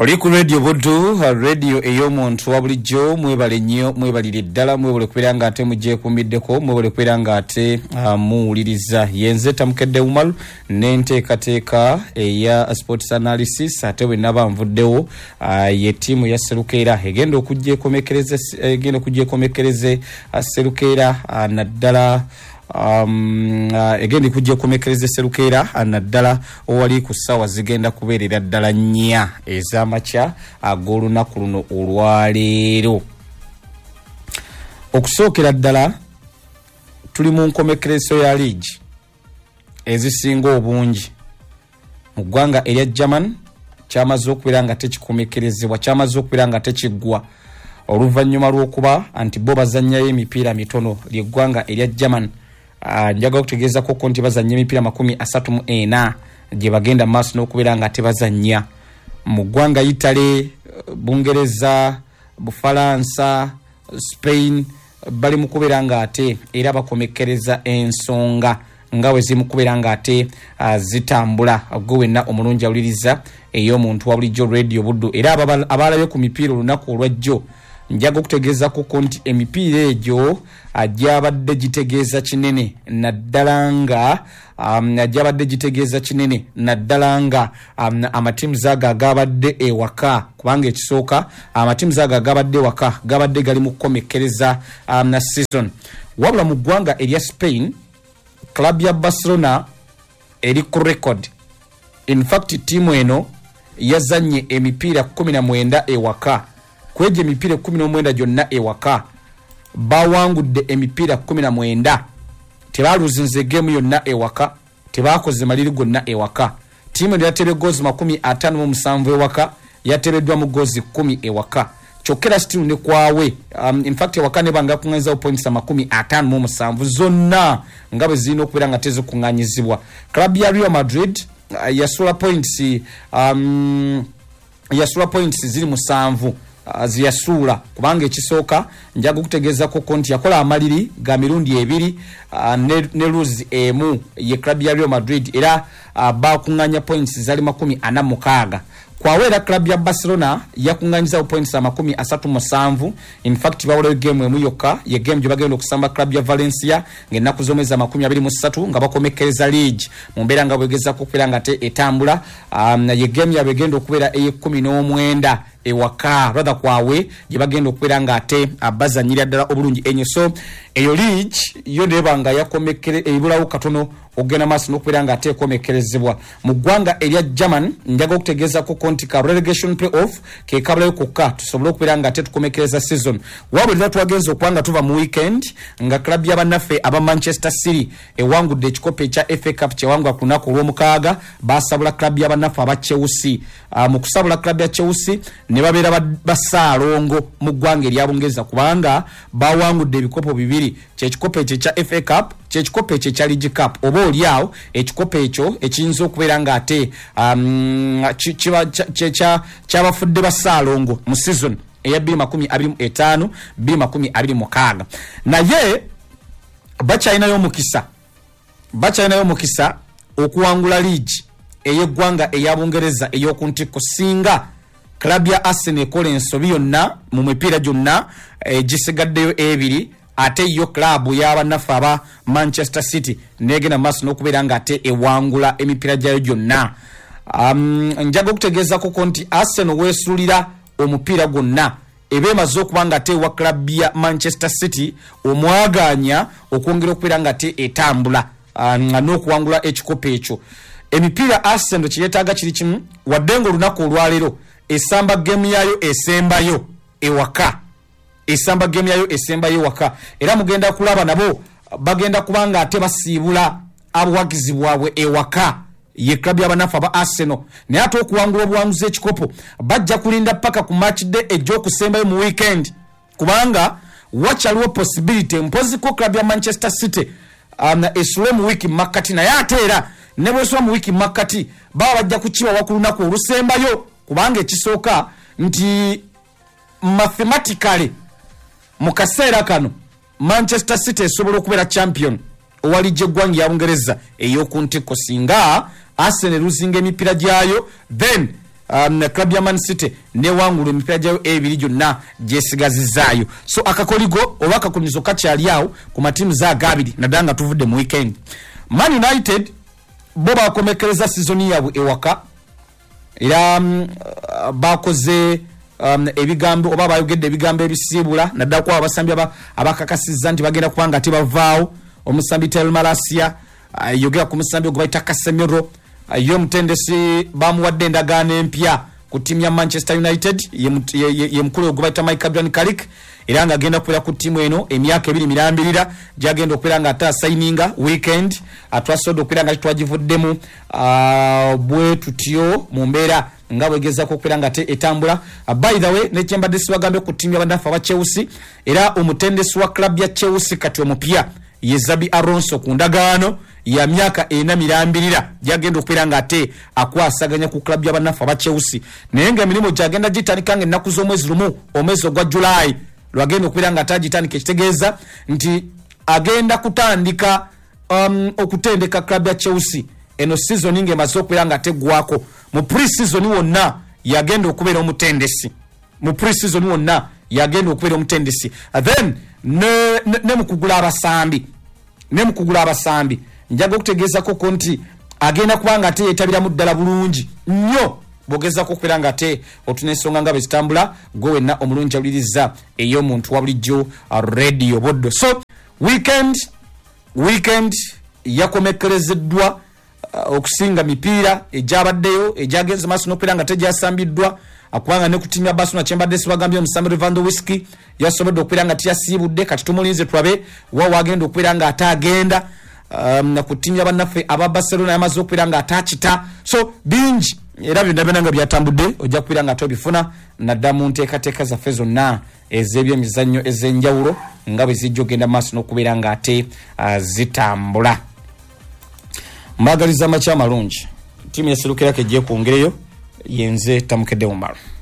Oli ku radio Buddu, radio ey'omuntu wa bulijjo. Mwebale nnyo, mwebalire ddala, mwebale kubeera nga ate mugyeekuumiddeko, mwebale kubeera nga ate muwuliriza. Yenze Tamukedde Umaru n'enteekateeka eya sports analysis ate bwe naba nvuddewo ye ttiimu ya Serukeera egenda okugyekomekereza Serukeera naddala egenda kugyekomekereza Serukeera naddala owali ku ssaawa zigenda kubeerera ddala nnya ez'amakya ag'olunaku luno olwaleero. Okusookera ddala tuli mu nkomekerezo ya liigi ezisinga obungi mu ggwanga erya German kyamaze okubeera nga tekikomekerezebwa, kyamaze okubeera nga tekiggwa oluvannyuma lw'okuba anti bo bazannyayo emipiira mitono ly'eggwanga erya German. Njaga okutegeeza ko nti bazannya emipiira 34 gye bagenda maaso n'okubeera nga tebazannya. Mu ggwanga Italy, Bungereza, Bufalansa, Spain bali mu kubeera nga ate era bakomekereza ensonga nga bwe zimu kubeera nga ate zitambula. Gwe wenna omulungi awuliriza ey'omuntu wa bulijjo radio Buddu era abalabye ku mipiira olunaku olwajjo njaga okutegeeza ko nti emipiira egyo ajabadde gitegeeza kinene naddala nga amatiimu zaaga agabadde ewaka, kubanga ekisooka amatiimu zaaga agabadde ewaka gabadde gali mu kukomekereza na season. Wabula mu ggwanga erya Spain, club ya Barcelona eri ku record. In fact ttiimu eno yazannye emipiira 19 ewaka. Kweje emipiira 19 gyonna ewaka bawangudde emipiira 19, tebaluzinze game yonna ewaka, tebakoze maliri gonna ewaka. Tiimu yatebe gozi 57 ewaka, yatebeddwa mu gozi 10 ewaka. Kyokera still ne kwawe in fact ewaka ne banga kunganyiza points 57 zonna nga bwe zirina okubeera nga tezikuŋŋaanyizibwa. Club ya Real Madrid yasula points ziri 7 ziyasula, kubanga ekisooka njaga okutegeeza ko nti yakola amaliri ga mirundi 2 ne lose emu ye club ya Real Madrid era bakuŋŋaanya points zali 46. Kwawera club ya Barcelona yakuŋŋaanyiza points 37. In fact bawolayo game emu yokka ye game gye bagenda okusamba club ya Valencia ng'ennaku z'omwezi 23 nga bakomekereza league mu mbeera nga bwegezaako okubeera nga te etambula. Ye game yabegenda okubeera eye19 ewaka rather kwawe gye bagenda okubeera nga ate bazanyira ddala obulungi ennyo. So eyo league yo neba nga yakomekere ebulawo katono ogenda maaso n'okubeera nga ate ekomekerezebwa. Mu ggwanga erya German njaga okutegeeza ko nti ka relegation playoff ke kabulayo kokka tusobole okubeera nga ate tukomekereza season. Wabwe era twagenza okubanga tuva mu weekend nga club y'abannaffe aba Manchester City ewangudde ekikopo ekya FA Cup kyewangwa ku lunaku olw'omukaaga basabula club y'abannaffe aba Chelsea. Mu kusabula club ya Chelsea ne babeera basaalongo mu ggwanga erya Bungereza kubanga bawangudde ebikopo 2, kyekikopo ekyo ekya FA Cup, kyekikopo ekyo ekya League Cup. Oba oliawo ekikopo ekyo ekiyinza okubeera nga ate kyabafudde basaalongo mu season eya 2025-2026. Naye bakyalinayo omukisa okuwangula liigi ey'eggwanga eya Bungereza ey'oku ntikko singa club ya Arsenal ekola ensobi yonna mu mipiira gyonna gisigaddeyo 2 ate yo club y'abannaffe aba Manchester City negenda maaso n'okubeera nga ate ewangula emipiira gyayo gyonna. Njaga okutegeeza ko nti Arsenal weesuulira omupiira gwonna eba emaze okuba nga ate wa club ya Manchester City omwagaanya okwongera okubeera nga ate etambula n'okuwangula ekikopo ekyo. Emipiira Arsenal kyeyeetaaga kiri kimu, wadde nga olunaku olwaleero esamba game yayo esembayo ewaka, era mugenda kulaba nabo bagenda kubanga ate basiibula abuwagizi bwabwe ewaka ye club y'abannaffe aba Arsenal. Naye ate okuwangula obuwanguzi ekikopo bajja kulinda paka ku match day egy'okusembayo mu weekend, kubanga wakyaliwo possibility mpoziko club ya Manchester City esule mu wiki makati, naye ate era ne bwesula mu wiki makati baba bajja kukiwa wakulu lunaku olusembayo, kubanga ekisooka nti mathematically mu kaseera kano Manchester City esobola okubeera champion owali gyeggwanga ya Bungereza ey'oku ntikko singa Arsenal luzinga emipiira gyayo then club ya Man City ne wangulu emipiira gyayo ebiri gyonna gyesigazizaayo. So akakoligo oba akakulizo kakyali awo ku matiimu zaagabiri naddala nga tuvudde mu weekend. Man United bo bakomekereza sizoni yaabwe ewaka era bakoze ebigambo oba bayogedde ebigambo ebisiibula naddala kwa abasambi abakakasizza nti bagenda kubanga ate bavaawo. Omusambi Tel Malasia yogera ku musambi ogwayita Casemiro yo mutendesi bamuwadde endagaano empya ku ttiimu ya Manchester United ye mukulu ogwayita Michael Carrick era nga agenda kubeera ku ttiimu eno emyaka ebiri mirambirira gyagenda okubeera nga ate asayininga weekend atwasobodde okubeera nga titwagivuddemu bwe tutyo mu mbeera nga bwegezaako okubeera nga te etambula. By the way nekyembadde sibagambe ku ttiimu y'abannafu aba Chelsea era omutendesi wa club ya Chelsea kati omupya ye Xabi Alonso ku ndagaano ya myaka 4 mirambirira gyagenda okubeera nga ate akwasaganya ku club y'abannafu aba Chelsea naye nga emirimu gyagenda gitandika nga ennaku z'omwezi lumu omwezi ogwa July lwagenda okubeera nga atagitandika ekitegeeza nti agenda kutandika okutendeka club ya Chelsea eno season ng'emaze okubeera nga teggwako. Mu pre-season wonna yagenda okubeera omutendesi then ne mukugula abasambi njaga okutegeezako ko nti agenda kubanga ate yeetabiramu ddala bulungi nnyo bwogezako okubeera nga ate otunensonga nga bwe zitambula gwe wenna omulungi awuliriza ey'omuntu wa bulijjo radio boddo. So weekend yakomekerezeddwa okusinga mipiira egyabaddeyo egyagenze maaso n'okubeera nga tegyasambiddwa akubanga ne ku ttiimu ya Barcelona kyembadde sibagambye omusambi Lewandowski yasobodde okubeera nga tiyasiibudde kati tumulinze tulabe wagenda okubeera nga ate agenda ku ttiimu y'abannaffe aba Barcelona yamaze okubeera nga atakita. So bingi era byonna nga byatambudde ojja kubeera nga tobifuna naddala mu nteekateeka zaffe zonna ez'ebyemizannyo ez'enjawulo nga bwe zijja ogenda maaso n'okubeera nga ate zitambula. Mbagaliza amakya amalungi ttiimu yaserukirako ejja kwongereyo yenze tamukedde mu malo.